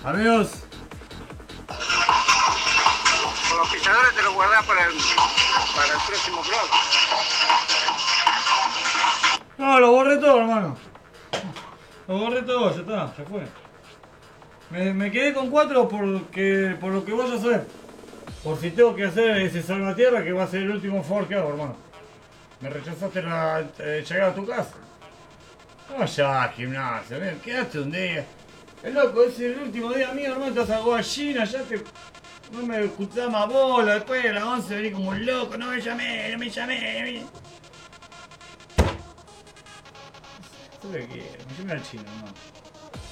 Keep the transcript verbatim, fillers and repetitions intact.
Amigos. Con los pisadores te los guardás para el, para el próximo blog. No, lo borré todo, hermano. Lo borré todo, ya está, ya fue. Me, me quedé con cuatro porque, por lo que vos ya sabés. Por si tengo que hacer ese salvatierra que va a ser el último Ford que hago, hermano. Me rechazaste la eh, llegada a tu casa. No, ya, gimnasio, ven, quédate un día. Es loco, es el último día mío, hermano, estás a Guayina, ya te... No me escuchás más bola, después de las once vení como un loco, no me llamé, no me llamé. Esto que quiero, me llamé al chino, hermano.